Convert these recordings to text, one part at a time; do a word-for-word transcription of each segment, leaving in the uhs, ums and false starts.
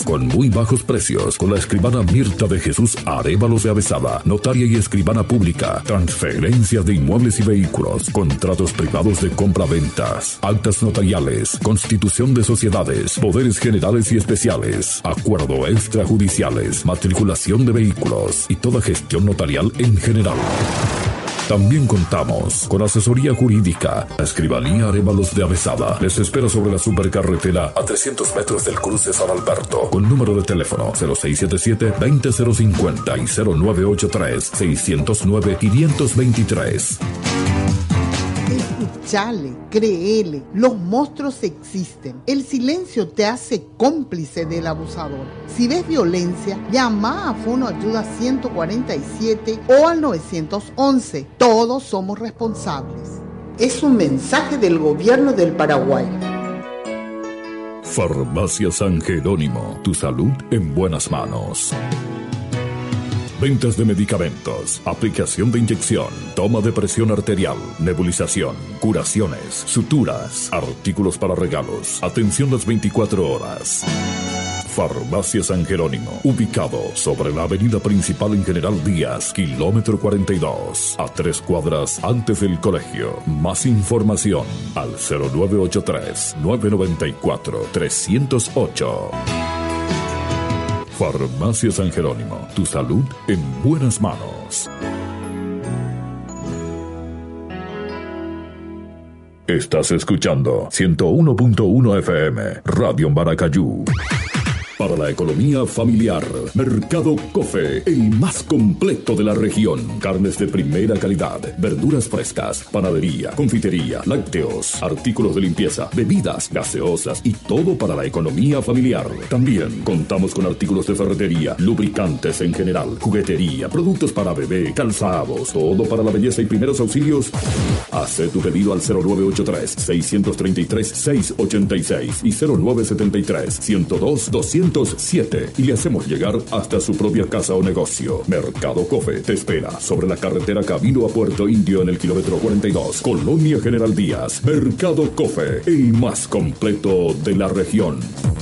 con muy bajos precios con la escribana Mirta de Jesús Arévalos de Avezada, notaria y escribana pública, transferencias de inmuebles y vehículos, contratos privados de compra-ventas, actas notariales, constitución de sociedades, poderes generales y especiales, acuerdo extrajudiciales, matriculación de vehículos y toda gestión notarial en general. También contamos con asesoría jurídica. La escribanía Arévalos de Avezada les espera sobre la supercarretera a trescientos metros del cruce San Alberto, con número de teléfono cero seis siete siete, veinte cero cincuenta y cero nueve ocho tres, seiscientos nueve, quinientos veintitrés. Escuchale, créele, los monstruos existen. El silencio te hace cómplice del abusador. Si ves violencia, llama a Fono Ayuda ciento cuarenta y siete o al nueve once. Todos somos responsables. Es un mensaje del gobierno del Paraguay. Farmacia San Jerónimo, tu salud en buenas manos. Ventas de medicamentos, aplicación de inyección, toma de presión arterial, nebulización, curaciones, suturas, artículos para regalos, atención las veinticuatro horas. Farmacia San Jerónimo, ubicado sobre la avenida principal en General Díaz, kilómetro cuarenta y dos, a tres cuadras antes del colegio. Más información al cero nueve ocho tres, nueve nueve cuatro, tres cero ocho. Farmacia San Jerónimo, tu salud en buenas manos. Estás escuchando ciento uno punto uno F M, Radio Maracayú. Para la economía familiar, Mercado Cofe, el más completo de la región. Carnes de primera calidad, verduras frescas, panadería, confitería, lácteos, artículos de limpieza, bebidas, gaseosas y todo para la economía familiar. También contamos con artículos de ferretería, lubricantes en general, juguetería, productos para bebé, calzados, todo para la belleza y primeros auxilios. Haz tu pedido al cero nueve ocho tres, seis tres tres, seis ocho seis y cero nueve siete tres, ciento dos, doscientos siete y le hacemos llegar hasta su propia casa o negocio. Mercado Cofe te espera sobre la carretera Camino a Puerto Indio en el kilómetro cuarenta y dos, Colonia General Díaz. Mercado Cofe, el más completo de la región.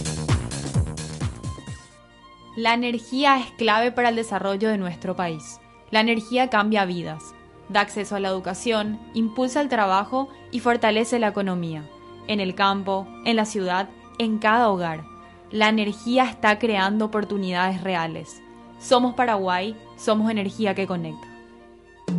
La energía es clave para el desarrollo de nuestro país. La energía cambia vidas, da acceso a la educación, impulsa el trabajo y fortalece la economía. En el campo, en la ciudad, en cada hogar. La energía está creando oportunidades reales. Somos Paraguay, somos energía que conecta.